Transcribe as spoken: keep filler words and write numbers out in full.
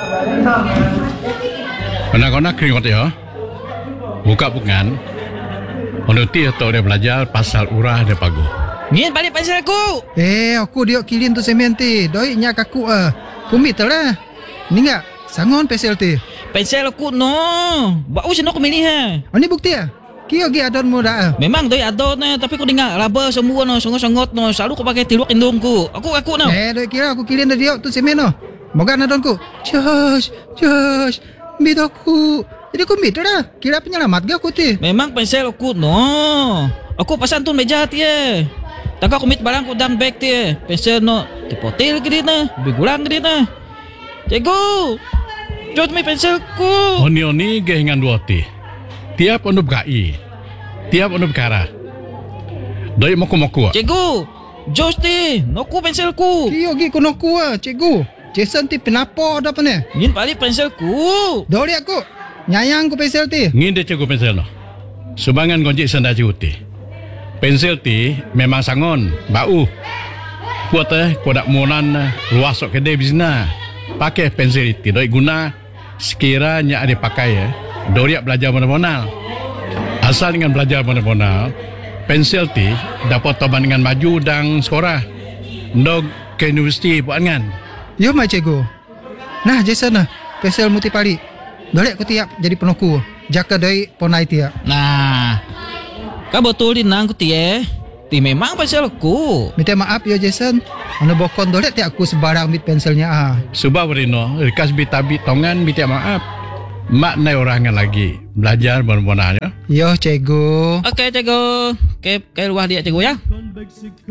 Anak-anak keringat ya. Buka bukan. Onuti atau dia belajar pasal urah dia pagu. Ngin balik pensel aku. Eh, aku dia kilin tu semen ti. Doi nya kaku ah. Kumit lah. Ni enggak sangon pensel ti. Pensel aku no. Bau sino aku milih ha. Ani bukti ah. Kio gi adon mo dah. Memang doi adon na tapi aku dengar raba semua no songot-songot no. Selalu aku pakai tiluak indungku. Aku aku no. Eh, doi kira aku kilin dia tu semen no. Moga nadonku. Josh, Josh, mit aku. Jadi aku mit dah. Kira penyelamat ga aku ti. Memang pensel aku no. Aku pasan tu meja ti eh. Taka aku mit barang ku dang bag ti eh. Pensel no tipotil ke na. Bigulang ke na. Cikgu. Jod mi penselku. Oni-oni gehingan dua ti. Tiap onup gai. Tiap onup kara. Doi moku-moku. Cikgu. Jos ti. Noku penselku. Kio gi kono ku ah, cikgu. Jason ti penapo dah pene. Ngin balik penselku. Dori aku. Nyayang ku pensel ti. Ngin dia cikgu pensel no. Subangan gonjik senda cikgu ti. Pensel ti memang sangon, bau. Kuat eh, kodak monan luas sok kedai bizna. Pakai pensel itu doi guna sekiranya ada pakai ya. Dori belajar mana-mana. Asal dengan belajar mana-mana, pensel ti dapat toban dengan maju dan sekolah. Ndog ke universiti buat kan. Yo mai cikgu. Nah, Jason nah, pensel muti pali. Dole aku tiap jadi penoku. Jaka doi ponai tiap. Nah. Kau betul di nang ku ti eh. Ti memang penselku. Minta maaf ya Jason. Anu bokon dole ti aku sebarang mit penselnya ah. Sebab Rino, rikas bitabi tongan minta maaf. Mak nai orangan lagi belajar benar-benar ya. Yo cikgu. Okey cikgu. Okey, ke luar dia cikgu ya.